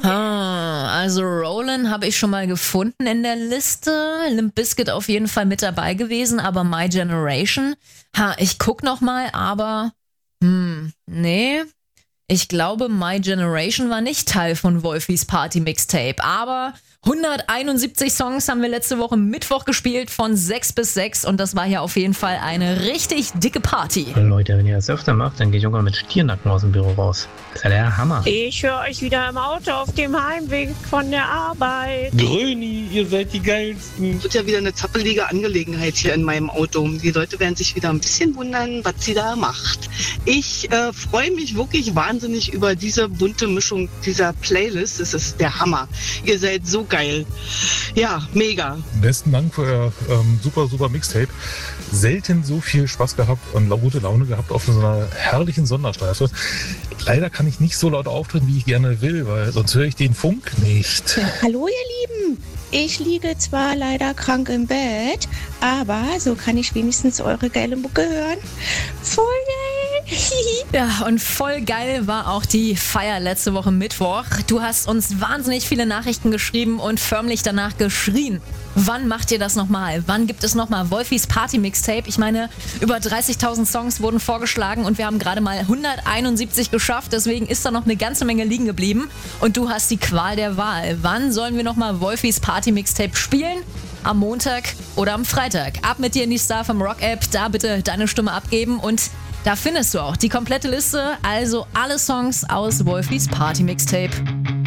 Also Rollin' habe ich schon mal gefunden in der Liste. Limp Bizkit auf jeden Fall mit dabei gewesen, aber My Generation, ich guck noch mal, aber nee. Ich glaube, My Generation war nicht Teil von Wolfis Party Mixtape, aber 171 Songs haben wir letzte Woche Mittwoch gespielt von 6 bis 6 und das war ja auf jeden Fall eine richtig dicke Party. Leute, wenn ihr das öfter macht, dann geht Junge mit Stiernacken aus dem Büro raus. Das ist ja der Hammer. Ich höre euch wieder im Auto auf dem Heimweg von der Arbeit. Gröni, ihr seid die Geilsten. Wird ja wieder eine zappelige Angelegenheit hier in meinem Auto. Die Leute werden sich wieder ein bisschen wundern, was sie da macht. Ich freue mich wirklich wahnsinnig über diese bunte Mischung dieser Playlist. Es ist der Hammer. Ihr seid so geil. Ja, mega. Besten Dank für euer super Mixtape. Selten so viel Spaß gehabt und gute Laune gehabt auf so einer herrlichen Sonderstreife. Leider kann ich nicht so laut auftreten, wie ich gerne will, weil sonst höre ich den Funk nicht. Ja, hallo ihr Lieben. Ich liege zwar leider krank im Bett, aber so kann ich wenigstens eure geile Mucke hören. Voll geil. Ja, und voll geil war auch die Feier letzte Woche Mittwoch. Du hast uns wahnsinnig viele Nachrichten geschrieben und förmlich danach geschrien. Wann macht ihr das nochmal? Wann gibt es nochmal Wolfis Party Mixtape? Ich meine, über 30.000 Songs wurden vorgeschlagen und wir haben gerade mal 171 geschafft. Deswegen ist da noch eine ganze Menge liegen geblieben. Und du hast die Qual der Wahl. Wann sollen wir nochmal Wolfis Party Mixtape spielen? Am Montag oder am Freitag? Ab mit dir in die Star vom Rock App. Da bitte deine Stimme abgeben und da findest du auch die komplette Liste. Also alle Songs aus Wolfis Party Mixtape.